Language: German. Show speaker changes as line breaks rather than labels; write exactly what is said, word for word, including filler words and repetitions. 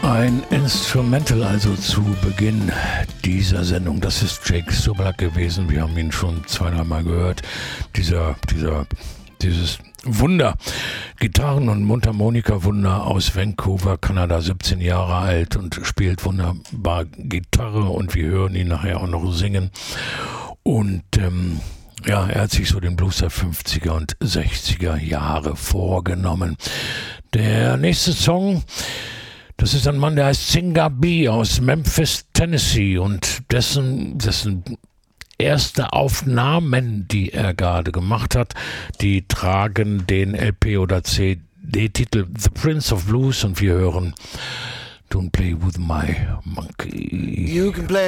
Ein Instrumental also zu Beginn dieser Sendung. Das ist Jake Sobolak gewesen. Wir haben ihn schon zwei, dreimal gehört. Dieser, dieser, dieses Wunder, Gitarren- und Mundharmonika-Wunder aus Vancouver, Kanada, siebzehn Jahre alt und spielt wunderbar Gitarre und wir hören ihn nachher auch noch singen. Und ähm, ja, er hat sich so den Blues der fünfziger und sechziger Jahre vorgenommen. Der nächste Song, das ist ein Mann, der heißt Singa B aus Memphis, Tennessee und dessen, dessen erste Aufnahmen, die er gerade gemacht hat, die tragen den L P oder C D-Titel The Prince of Blues und wir hören Don't Play With My Monkey.
You can play